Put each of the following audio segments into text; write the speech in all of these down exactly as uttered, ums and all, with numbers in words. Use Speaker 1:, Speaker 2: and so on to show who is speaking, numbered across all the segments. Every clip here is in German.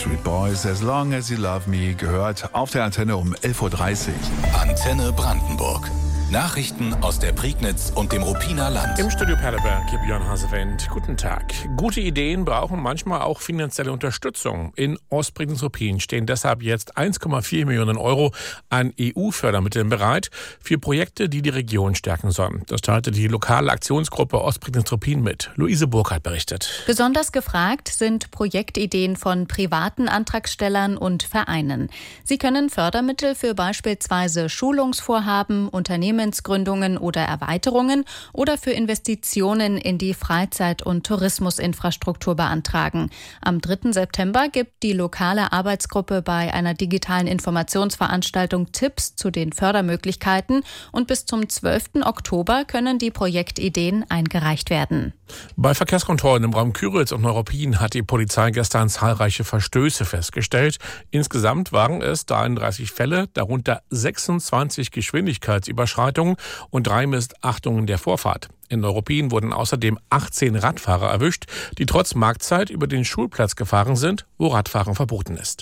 Speaker 1: Backstreet Boys, As Long As You Love Me, gehört auf der Antenne um elf Uhr dreißig.
Speaker 2: Antenne Brandenburg. Nachrichten aus der Prignitz und dem Ruppiner Land.
Speaker 3: Im Studio Perleberg, Björn Hasewend. Guten Tag. Gute Ideen brauchen manchmal auch finanzielle Unterstützung. In Ostprignitz-Ruppin stehen deshalb jetzt eins Komma vier Millionen Euro an E U-Fördermitteln bereit für Projekte, die die Region stärken sollen. Das teilte die lokale Aktionsgruppe Ostprignitz-Ruppin mit. Luise Burkhardt berichtet.
Speaker 4: Besonders gefragt sind Projektideen von privaten Antragstellern und Vereinen. Sie können Fördermittel für beispielsweise Schulungsvorhaben, Unternehmen Unternehmensgründungen oder Erweiterungen oder für Investitionen in die Freizeit- und Tourismusinfrastruktur beantragen. Am dritten September gibt die lokale Arbeitsgruppe bei einer digitalen Informationsveranstaltung Tipps zu den Fördermöglichkeiten und bis zum zwölften Oktober können die Projektideen eingereicht werden.
Speaker 3: Bei Verkehrskontrollen im Raum Kyritz und Neuruppin hat die Polizei gestern zahlreiche Verstöße festgestellt. Insgesamt waren es dreiunddreißig Fälle, darunter sechsundzwanzig Geschwindigkeitsüberschreitungen und drei Missachtungen der Vorfahrt. In Neuruppin wurden außerdem achtzehn Radfahrer erwischt, die trotz Marktzeit über den Schulplatz gefahren sind, wo Radfahren verboten ist.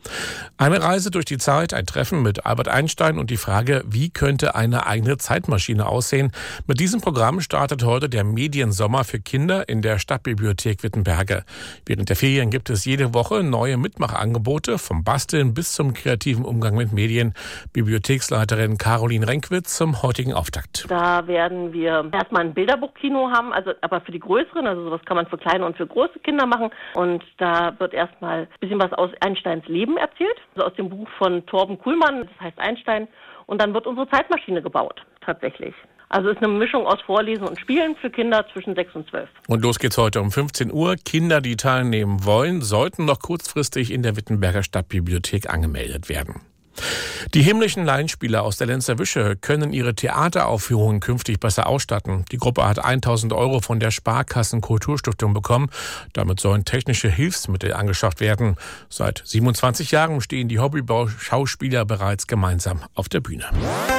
Speaker 3: Eine Reise durch die Zeit, ein Treffen mit Albert Einstein und die Frage, wie könnte eine eigene Zeitmaschine aussehen? Mit diesem Programm startet heute der Mediensommer für Kinder in der Stadtbibliothek Wittenberge. Während der Ferien gibt es jede Woche neue Mitmachangebote, vom Basteln bis zum kreativen Umgang mit Medien. Bibliotheksleiterin Caroline Renkwitz zum heutigen Auftakt.
Speaker 5: Da werden wir erstmal ein Bilderbuchkino haben, also aber für die Größeren, also sowas kann man für kleine und für große Kinder machen. Und da wird erstmal ein bisschen was aus Einsteins Leben erzählt, also aus dem Buch von Torben Kuhlmann, das heißt Einstein. Und dann wird unsere Zeitmaschine gebaut, tatsächlich. Also ist eine Mischung aus Vorlesen und Spielen für Kinder zwischen sechs und zwölf.
Speaker 3: Und los geht's heute um fünfzehn Uhr. Kinder, die teilnehmen wollen, sollten noch kurzfristig in der Wittenberger Stadtbibliothek angemeldet werden. Die himmlischen Laienspieler aus der Lenzer Wische können ihre Theateraufführungen künftig besser ausstatten. Die Gruppe hat tausend Euro von der Sparkassen Kulturstiftung bekommen. Damit sollen technische Hilfsmittel angeschafft werden. Seit siebenundzwanzig Jahren stehen die Hobby-Schauspieler bereits gemeinsam auf der Bühne.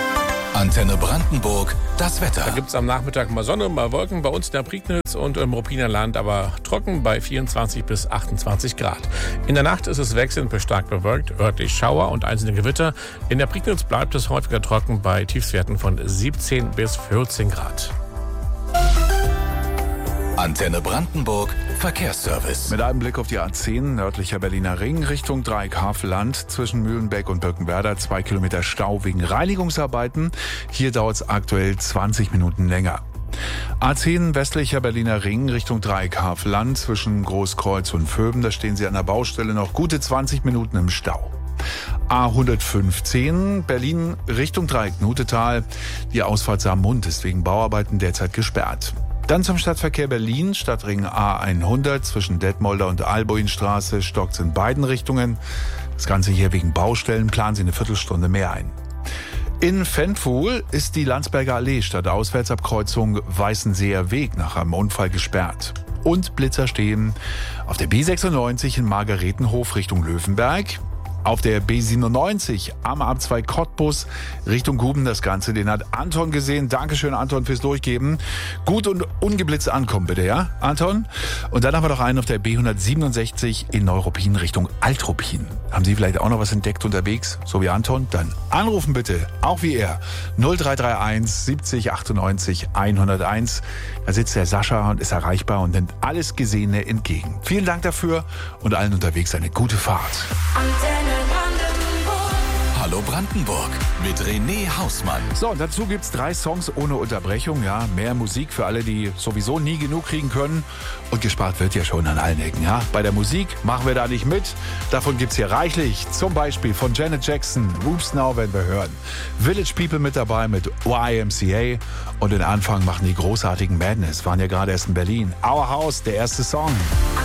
Speaker 2: Antenne Brandenburg, das Wetter.
Speaker 3: Da gibt es am Nachmittag mal Sonne, mal Wolken bei uns in der Prignitz und im Ruppiner Land, aber trocken bei vierundzwanzig bis achtundzwanzig Grad. In der Nacht ist es wechselnd bis stark bewölkt, örtlich Schauer und einzelne Gewitter. In der Prignitz bleibt es häufiger trocken bei Tiefstwerten von siebzehn bis vierzehn Grad.
Speaker 2: Antenne Brandenburg, Verkehrsservice.
Speaker 1: Mit einem Blick auf die A zehn, nördlicher Berliner Ring, Richtung Dreieck-Havelland, zwischen Mühlenbeck und Birkenwerder, zwei Kilometer Stau wegen Reinigungsarbeiten. Hier dauert es aktuell zwanzig Minuten länger. A zehn, westlicher Berliner Ring, Richtung Dreieck-Havelland, zwischen Großkreuz und Vöben, da stehen Sie an der Baustelle noch gute zwanzig Minuten im Stau. A hundertfünfzehn, Berlin Richtung Dreieck-Nutetal, die Ausfahrt Saarmund ist wegen Bauarbeiten derzeit gesperrt. Dann zum Stadtverkehr Berlin, Stadtring A hundert zwischen Detmolder und Albuinstraße, stockt in beiden Richtungen. Das Ganze hier wegen Baustellen, planen Sie eine Viertelstunde mehr ein. In Ventfuhl ist die Landsberger Allee stadtauswärtsabkreuzung Weißenseer Weg nach einem Unfall gesperrt. Und Blitzer stehen auf der B sechsundneunzig in Margaretenhof Richtung Löwenberg. Auf der B siebenundneunzig am A zwei Cottbus Richtung Guben das Ganze. Den hat Anton gesehen. Dankeschön, Anton, fürs Durchgeben. Gut und ungeblitzt ankommen, bitte, ja, Anton? Und dann haben wir noch einen auf der B hundertsiebenundsechzig in Neuruppin Richtung Altruppin. Haben Sie vielleicht auch noch was entdeckt unterwegs, so wie Anton? Dann anrufen bitte, auch wie er. null drei drei eins siebzig achtundneunzig hunderteins. Da sitzt der Sascha und ist erreichbar und nimmt alles Gesehene entgegen. Vielen Dank dafür und allen unterwegs eine gute Fahrt.
Speaker 2: Hallo Brandenburg mit René Hausmann.
Speaker 1: So, und dazu gibt's drei Songs ohne Unterbrechung. Ja, mehr Musik für alle, die sowieso nie genug kriegen können. Und gespart wird ja schon an allen Ecken. Ja, bei der Musik machen wir da nicht mit. Davon gibt's hier reichlich. Zum Beispiel von Janet Jackson, Whoops Now, werden wir hören. Village People mit dabei mit Y M C A. Und den Anfang machen die großartigen Madness. Waren ja gerade erst in Berlin. Our House, der erste Song.